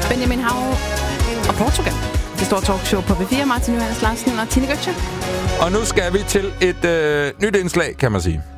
Benjamin Hav og Portugal. Det store talkshow på B4. Martin Johannes Larsen og Tine Götze. Og nu skal vi til et nyt indslag, kan man sige.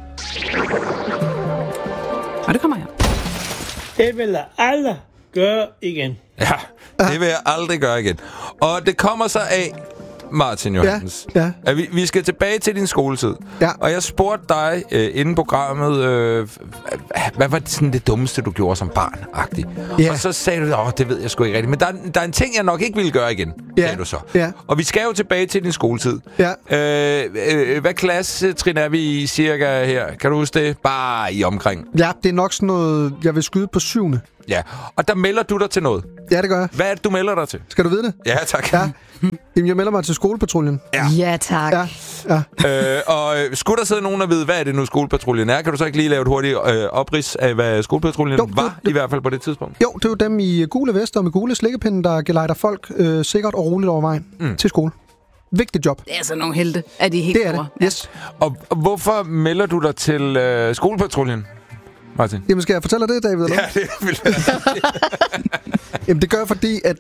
Og det kommer her. Det vil jeg aldrig gøre igen. Ja, det vil jeg aldrig gøre igen. Og det kommer så af, Martin Johannes, at vi skal tilbage til din skoletid. Ja. Og jeg spurgte dig inden programmet, hvad var sådan det dummeste, du gjorde som barn-agtigt? Og så sagde du, det ved jeg sgu ikke rigtigt. Men der er en ting, jeg nok ikke ville gøre igen, sagde du så. Ja. Og vi skal jo tilbage til din skoletid. Ja. Hvad klassetrin er vi i cirka her? Kan du huske det? Bare i omkring. Ja, det er nok sådan noget, jeg vil skyde på 7. Ja, og der melder du dig til noget. Ja, det gør jeg. Hvad er det, du melder dig til? Skal du vide det? Ja, tak. Ja. Jamen, jeg melder mig til skolepatruljen. Ja, tak. Ja. Og skulle der sidde nogen og vide, hvad er det nu skolepatruljen er? Kan du så ikke lige lave et hurtigt oprids af, hvad skolepatruljen var, i hvert fald på det tidspunkt? Jo, det er jo dem i gule vester og med gule slikkepinde, der gelejder folk sikkert og roligt over vejen til skole. Vigtigt job. Det er altså nogle helte af de helt Det er store. det, yes. Og hvorfor melder du dig til skolepatruljen, Martin? Jamen, skal jeg fortælle dig det, David? Eller? Ja, det vil jeg. Jamen, det gør jeg, fordi at...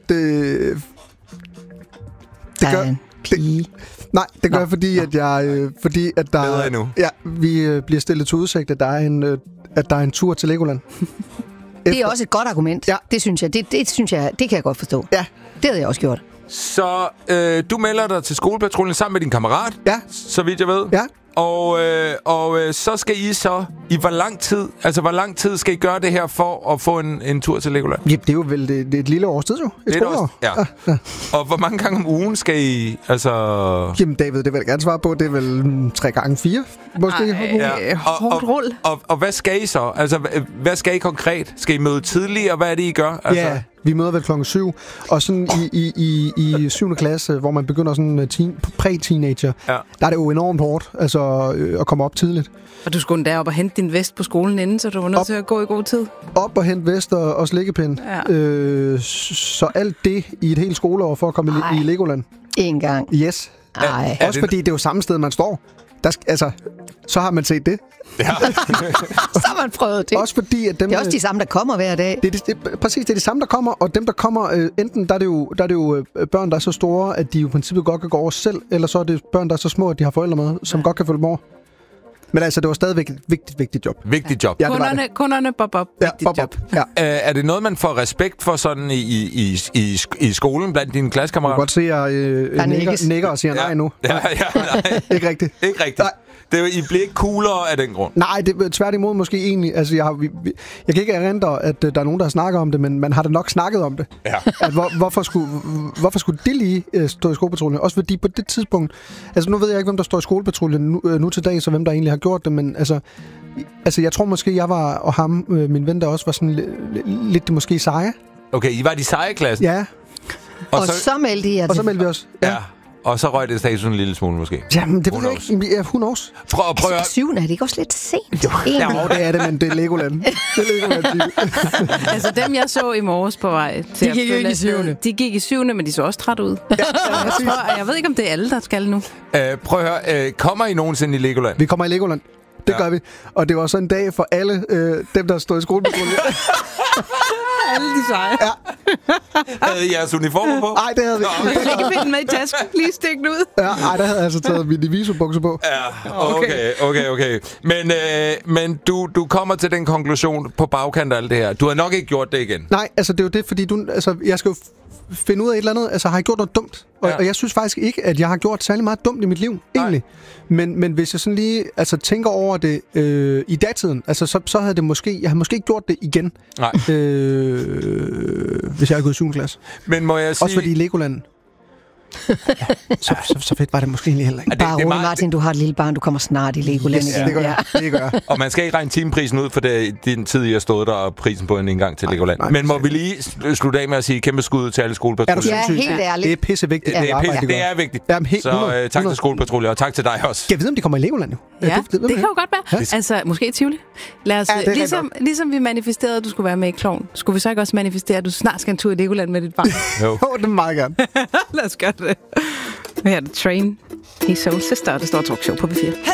Nej, det gør jeg, fordi at jeg... fordi at der... Bedre endnu. Ja, vi bliver stillet til udsigt, at der er en tur til Legoland. Det er også et godt argument. Ja. Det synes jeg. Det synes jeg. Det kan jeg godt forstå. Ja. Det havde jeg også gjort. Så du melder dig til skolepatruljen sammen med din kammerat, så vidt jeg ved. Ja. Og så skal I så i hvor lang tid skal I gøre det her for at få en tur til Legoland? Ja, det er jo vel det er et lille års tid jo. Et skoleår. Ja. Og hvor mange gange om ugen skal I Jamen David, det vil jeg gerne svare på. Det er vel 3 gange 4 måske. Hårdt rull. Og hvad skal I så? Altså, hvad skal I konkret? Skal I møde tidligt, og hvad er det, I gør? Altså... Ja, vi møder vel klokken 7. Og sådan i 7. klasse, hvor man begynder sådan præ-teenager, der er det jo enormt hårdt at komme op tidligt. Og du skulle derop og hente din vest på skolen inden, så du var nødt til at gå i god tid. Op og hente vest og slikkepind. Ja. Så alt det i et helt skoleår for at komme i Legoland. En gang. Yes. Også fordi det er jo samme sted, man står. Så har man set det. Ja. Så har man prøvet det. Også fordi, at dem, det er også de samme, der kommer hver dag. Præcis, det er de samme, der kommer. Og dem, der kommer, enten der er det jo børn, der er så store, at de jo i princippet godt kan gå over selv. Eller så er det børn, der er så små, at de har forældre med, som godt kan følge med over. Men altså, det var stadigvæk et vigtigt job. Vigtigt job. Ja, Kunderne bob. Vigtigt job. Ja. Er det noget, man får respekt for sådan i skolen blandt dine klassekammerater? Du kan godt se, at nikker og siger nej nu. Ja, nej. Ikke rigtigt. Ikke rigtigt. I bliver ikke coolere af den grund. Nej, det er tværtimod måske egentlig. Altså, jeg kan ikke erindre, at der er nogen, der har snakket om det, men man har da nok snakket om det. Ja. At hvorfor skulle det lige stå i skolepatruljen? Også fordi på det tidspunkt... Altså, nu ved jeg ikke, hvem der står i skolepatruljen nu til dag, så hvem der egentlig har gjort det, men altså jeg tror måske, jeg var, og ham, min ven der også, var sådan lidt det måske seje. Okay, I var de seje klassen? Ja. Og så meldte I jer. Og så meldte vi os. Ja. Og så røg det statusen en lille smule, måske. Jamen, det ved jeg ikke. Ja, who knows? Prøv at... 7. er det ikke også lidt sent? Jo, det er det, men det er Legoland. Det er Legoland. Altså, dem jeg så i morges på vej til de gik ikke i 7. De gik i 7, men de så også træt ud. Jeg ved ikke, om det er alle, der skal nu. Prøv at høre. Kommer I nogensinde i Legoland? Vi kommer i Legoland. Det gør vi. Og det var så en dag for alle dem, der stod i skolepatruljen. Alle de seje. Ja. Havde I jeres uniformer på? Nej, det havde vi ikke. Jeg kan finde med i tasken. Lige stik den ud. Ja, nej, der havde jeg altså taget mine visubukser på. Ja, okay. Men du kommer til den konklusion på bagkant af alt det her. Du har nok ikke gjort det igen. Nej, altså det er jo det, fordi jeg skal jo finde ud af et eller andet. Altså, har jeg gjort noget dumt? Og jeg synes faktisk ikke, at jeg har gjort særlig meget dumt i mit liv, egentlig. Men hvis jeg sådan lige tænker over det i datiden, så havde det måske... Jeg havde måske ikke gjort det igen. Nej. Hvis jeg havde gået i 7. klasse. Men må jeg sige... Også fordi i Legoland... så fedt var det måske egentlig heller ikke. Bare rolig, Martin, du har et lille barn, du kommer snart i Legoland igen. Det gør jeg. Og man skal ikke regne timeprisen ud for den tid, I har stået der, og prisen på en indgang til Legoland. Men må vi lige slutte af med at sige kæmpe skud til alle skolepatruljer? Ja, helt ærligt. Det er pissevigtigt. Det er vigtigt. Så tak til skolepatruljer, og tak til dig også. Jeg ved, om de kommer i Legoland jo. Ja, det kan jo godt være. Altså, måske i Tivoli. Lad os, ligesom vi manifesterede, at du skulle være med i Klovn, skulle vi så ikke også manifestere, at du snart skal en tur i Legoland med dit barn? Jo, det er meget gerne. Lad os gøre det. Her er det Train i Soul Sister, og det står talkshow på B4.